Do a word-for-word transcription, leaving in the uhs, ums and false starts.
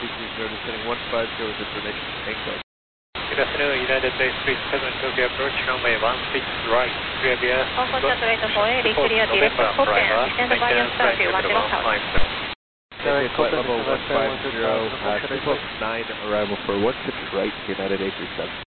zero descending one five zero with information Tango. Good afternoon, United Base three seven Tokyo approach, runway one six right, clear via Comfort Flight four eighty, clear direct Hokkien, descend via Starview one zero south. Okay, flight level one five zero, uh, two plus nine arrival for one six right, United A three seven.